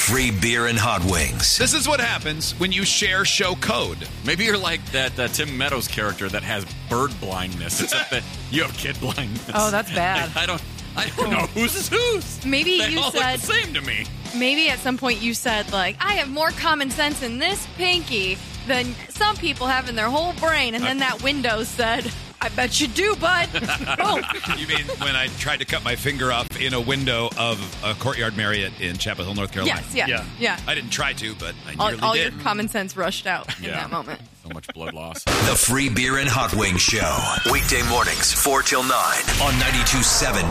free beer and hot wings. This is what happens when you share show code. Maybe you're like that Tim Meadows character that has bird blindness, except that you have kid blindness. Oh, that's bad. I don't know whose is whose. Maybe they you all said look the same to me. Maybe at some point you said, like, I have more common sense in this pinky than some people have in their whole brain. And then that window said, I bet you do, bud. Boom. You mean when I tried to cut my finger off in a window of a Courtyard Marriott in Chapel Hill, North Carolina? Yes, yeah. I didn't try to, but I nearly All did. your common sense rushed out in that moment. So much blood loss. The free beer and hot wings show. Weekday mornings, 4 till 9 on 92.7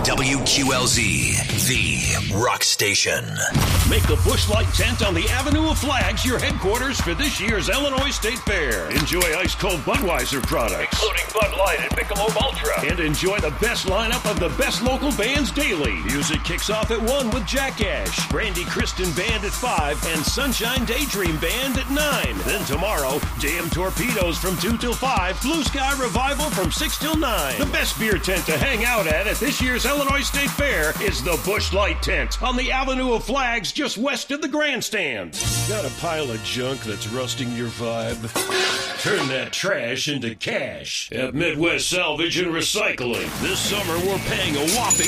WQLZ, the rock station. Make the Busch Light tent on the Avenue of Flags your headquarters for this year's Illinois State Fair. Enjoy ice-cold Budweiser products, including Bud Light and Michelob Ultra. And enjoy the best lineup of the best local bands daily. Music kicks off at 1 with Jackash, Brandy Kristen Band at 5, and Sunshine Daydream Band at 9. Then tomorrow, Jam Torpedoes from 2 till 5, Blue Sky Revival from 6 till 9. The best beer tent to hang out at this year's Illinois State Fair is the Busch Light tent on the Avenue of Flags just west of the grandstand. Got a pile of junk that's rusting your vibe? Turn that trash into cash at Midwest Salvage and Recycling. This summer we're paying a whopping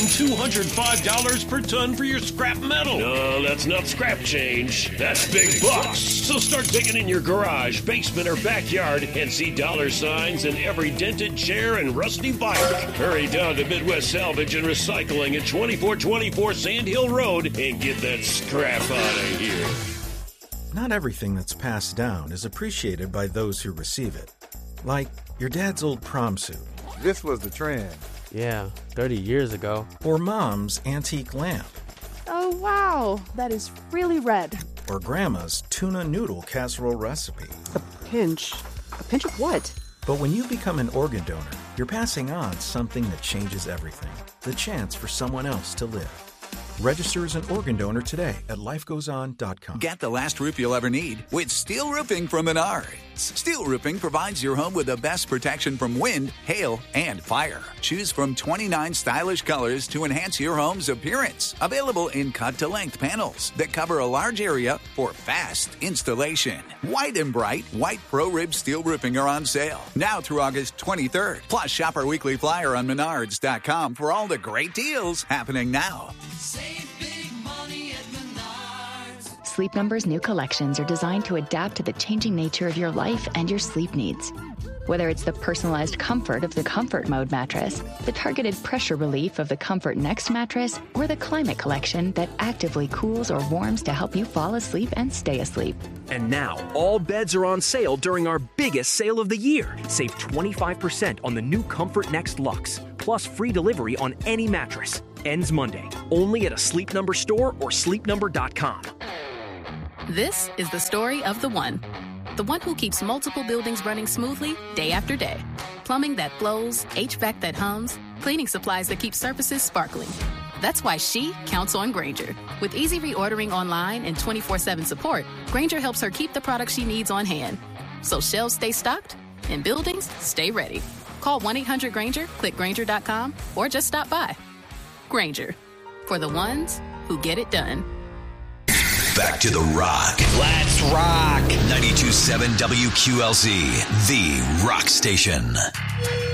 $205 per ton for your scrap metal. No, that's not scrap change. That's big bucks. So start digging in your garage, basement, or backyard and see dollar signs in every dented chair and rusty bike. Hurry down to Midwest Salvage and Recycling at 2424 Sand Hill Road and get that scrap out of here. Not everything that's passed down is appreciated by those who receive it. Like your dad's old prom suit. This was the trend. Yeah, 30 years ago. Or mom's antique lamp. Oh, wow. That is really red. Or grandma's tuna noodle casserole recipe. A pinch. A pinch of what? But when you become an organ donor, you're passing on something that changes everything. The chance for someone else to live. Register as an organ donor today at lifegoeson.com. Get the last roof you'll ever need with steel roofing from Menards. Steel roofing provides your home with the best protection from wind, hail, and fire. Choose from 29 stylish colors to enhance your home's appearance. Available in cut-to-length panels that cover a large area for fast installation. White and bright, white Pro-Rib steel roofing are on sale now through August 23rd. Plus, shop our weekly flyer on Menards.com for all the great deals happening now. Sleep Number's new collections are designed to adapt to the changing nature of your life and your sleep needs. Whether it's the personalized comfort of the Comfort Mode mattress, the targeted pressure relief of the Comfort Next mattress, or the Climate Collection that actively cools or warms to help you fall asleep and stay asleep. And now, all beds are on sale during our biggest sale of the year. Save 25% on the new Comfort Next Luxe, plus free delivery on any mattress. Ends Monday, only at a Sleep Number store or sleepnumber.com. This is the story of the one who keeps multiple buildings running smoothly day after day. Plumbing that flows, HVAC that hums, cleaning supplies that keep surfaces sparkling. That's why she counts on Grainger. With easy reordering online and 24/7 support, Grainger helps her keep the products she needs on hand. So shelves stay stocked and buildings stay ready. Call 1-800-GRAINGER, click Grainger.com, or just stop by. Grainger, for the ones who get it done. Back to the rock. Let's rock. 92.7 WQLZ, the rock station.